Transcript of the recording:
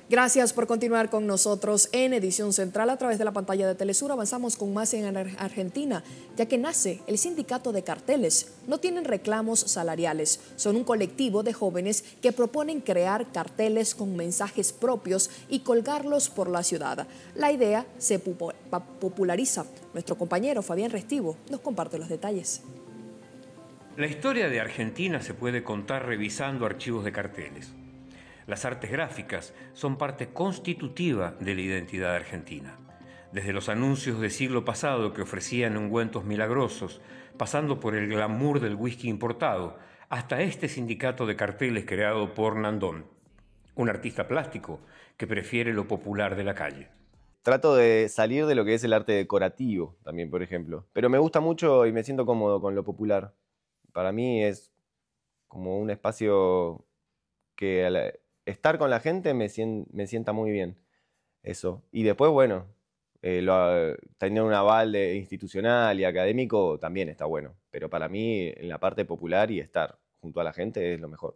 Gracias por continuar con nosotros en Edición Central a través de la pantalla de Telesur. Avanzamos con más en Argentina, ya que nace el sindicato de carteles. No tienen reclamos salariales, son un colectivo de jóvenes que proponen crear carteles con mensajes propios y colgarlos por la ciudad. La idea se populariza. Nuestro compañero Fabián Restivo nos comparte los detalles. La historia de Argentina se puede contar revisando archivos de carteles. Las artes gráficas son parte constitutiva de la identidad argentina. Desde los anuncios del siglo pasado que ofrecían ungüentos milagrosos, pasando por el glamour del whisky importado, hasta este sindicato de carteles creado por Nandón, un artista plástico que prefiere lo popular de la calle. Trato de salir de lo que es el arte decorativo también, por ejemplo. Pero me gusta mucho y me siento cómodo con lo popular. Para mí es como un espacio que estar con la gente me sienta muy bien. Eso. Y después, bueno, tener un aval institucional y académico también está bueno. Pero para mí, en la parte popular y estar junto a la gente es lo mejor.